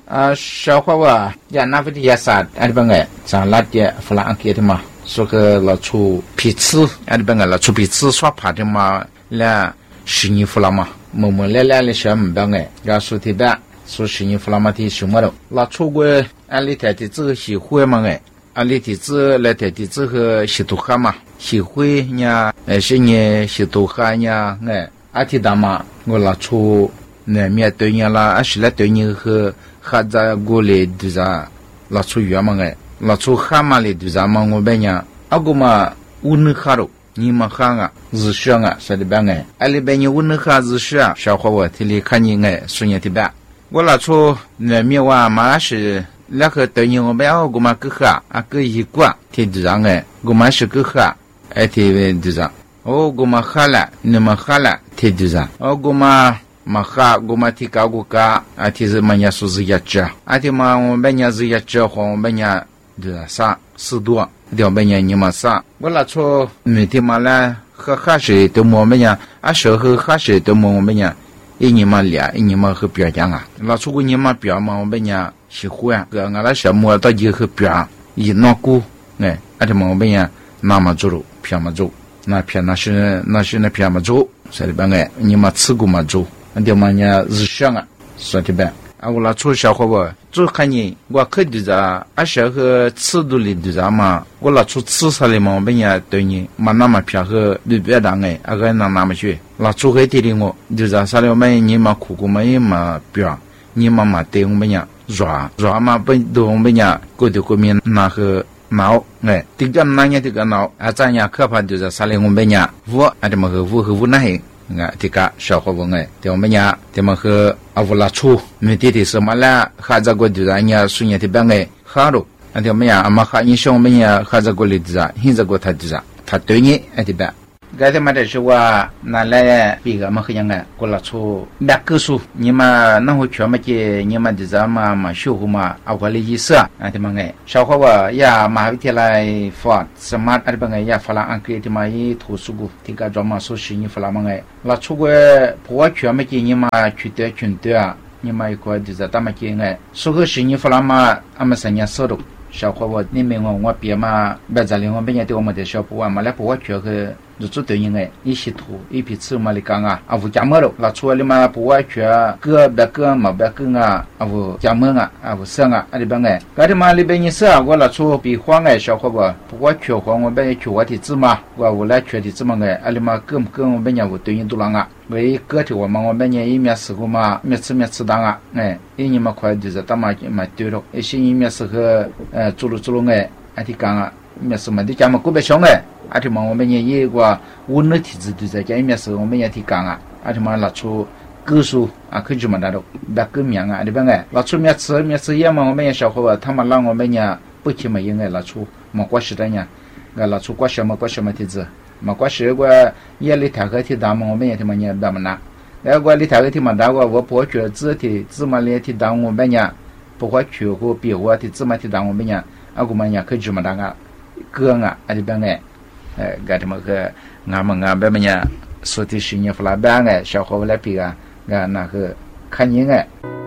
小伙娃呀，那不的也啥？俺的本来咱那点弗兰给的嘛，说个老出皮子，俺的本来老出皮子耍爬的嘛，来10年弗拉嘛，默默来的小门本来，要说的吧，说10年弗拉嘛的什么了？老出过俺里头的这个喜欢嘛哎，俺里头这来头的这个喜多哈嘛，喜欢呀，是呢喜多哈呀哎，阿提达嘛，我老出那面对人啦，是来对人和。哈在过来对啥？老出远嘛哎，老出哈嘛来对啥嘛？我别讲，阿个嘛，我能哈喽，你们哈啊，日学啊，说的别哎，阿里边人我能哈日学啊，小伙我提里看你哎，说你的别，我老出那面话嘛是那个对人我别阿个嘛个哈，阿个一挂提对啥哎，我嘛是个哈，哎提对啥？哦，我嘛哈了，你们哈了提对啥？哦，我嘛。Maha goma tika guka ati zemanya suziyacha ati ma benya ziyacha ho benya de sa sidua de benya nyima sa wala cho miti mala ha shi de mo benya a sho ha shi de mo benya inyima lia inyima he bia jang a la chu gu nyima bia ma benya shi hu ya ga ngala sha mo da ji he bia yi no ku ne ati mo benya na ma zuru pia ma zu na pia na shi na pia ma zu sai ba ngai nyima tsu gu ma zu dia manya zishang a so de ba awla chu sha ho ba zu kan ni wa ke de za a sha he tsu du li de za ma wo la chu tsu sa le ma ben ya de ni ma na ma pya he de be da ngai a ga na na ma xue la chu he de li ngo de za sa le ma ni ma khu ku ma ma pya ni ma ma de ngo ben ya zwa ma ben do ben ya ko de ko mi na he nào này tiếng chân năng nhé tiếng cái nào à cha nhà khơi phật từ sa lên ngôn bên nhà vua à thì mà vua này nga thì cả sau khi vâng ấy thì ông bên nhà thì mà cứ avula chu mình thì sớm là khai ra cái điều này suy nghĩ thì bên ấy khai rồi thì ông bên nhà mà khai như xong bên nhà khai ra cái điều gì hiện ra cái thật đối nhé thì bạn cái thứ mà để choว่านั่นแหละปีก็มันคือยังไงก็ละชูดักคือสูนี่มานั่งหัวชั่วมาเจนี่มาดิจามาชูหัวมาเอาไว้เลยยี่สิบอันที่มันไงชาวเขาว่าอย่ามหาวิทยาลัยฟอร์ดสมาร์ทอะไรบางไงอย่าฝรั่งอังกฤษที่มาที่ถูสุกุที่การจอมาสู้ชีนี่ฝรั่งบางไงละชูก็ผัวชั่วมาเจนี่มาชุดเดียวนี่มาอีกคนดิจาตามมาเจไงสู้ก็ชีนี่ฝรั่งมาอามาสัญญาสรุปชาวเขาว่านี่ไม่งงว่าเปียมาแบบจะเลี้ยงว่าเป็นยังที่ว่ามาเดี๋ยวชาวผัวมาแล้วผัวชั่วคือ做对应诶，一些图一批次嘛哩讲啊，啊，加么了，那出来嘛不外缺个别个嘛别个啊，啊，加么啊，啊，生啊，啊里边诶，搿里嘛里边你是啊，我那出比黄诶小伙伴，不外缺黄我边缺我的字嘛，我来缺的字嘛诶，啊里嘛跟我边也有对应度浪啊，为个体我嘛我边一面是个嘛，面次当啊，哎，一年嘛快就是他嘛对了，一些一面是个走路诶，啊ที่讲啊，面是嘛的讲嘛个别上诶。阿提嘛，我们也个温热体质对在家里面时候，我们也提讲啊，阿提嘛拿出歌书啊，可以嘛那种别个名啊，对不对？拿出面吃也嘛，我们也小伙伴，他们让我们也不起嘛，应该拿出嘛过时的呢，拿出过什么体质，嘛过时个也里头个提大嘛，我们也提嘛也别么拿，那个里头个提嘛大个，我不觉得字嘛里提大我们也不会去和比我提字嘛提大我们也，啊个嘛也可以嘛那个歌啊，啊对不对？gati ma ke ngama be manya soti shinya fla ba nga sha kho la pi ga na ke khanyi nga